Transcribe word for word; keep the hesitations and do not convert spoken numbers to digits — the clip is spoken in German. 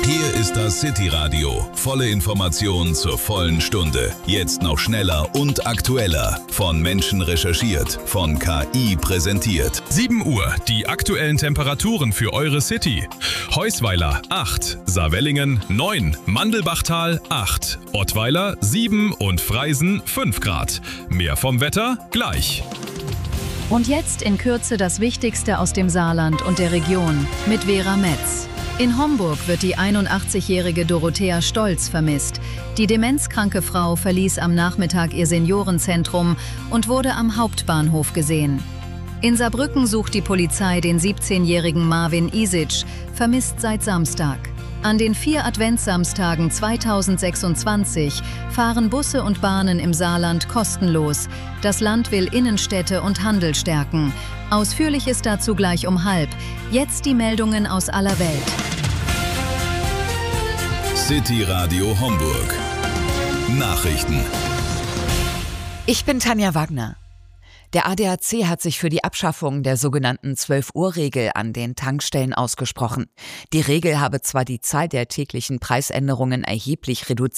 Hier ist das City Radio. Volle Informationen zur vollen Stunde. Jetzt noch schneller und aktueller. Von Menschen recherchiert, von K I präsentiert. sieben Uhr, die aktuellen Temperaturen für eure City. Heusweiler acht, Saarwellingen neun, Mandelbachtal acht, Ottweiler sieben und Freisen fünf Grad. Mehr vom Wetter gleich. Und jetzt in Kürze das Wichtigste aus dem Saarland und der Region mit Vera Metz. In Homburg wird die einundachtzigjährige Dorothea Stolz vermisst. Die demenzkranke Frau verließ am Nachmittag ihr Seniorenzentrum und wurde am Hauptbahnhof gesehen. In Saarbrücken sucht die Polizei den siebzehnjährigen Marvin Isic, vermisst seit Samstag. An den vier Adventssamstagen zweitausendsechsundzwanzig fahren Busse und Bahnen im Saarland kostenlos. Das Land will Innenstädte und Handel stärken. Ausführliches dazu gleich um halb. Jetzt die Meldungen aus aller Welt. City Radio Homburg. Nachrichten. Ich bin Tanja Wagner. Der A D A C hat sich für die Abschaffung der sogenannten zwölf-Uhr-Regel an den Tankstellen ausgesprochen. Die Regel habe zwar die Zahl der täglichen Preisänderungen erheblich reduziert,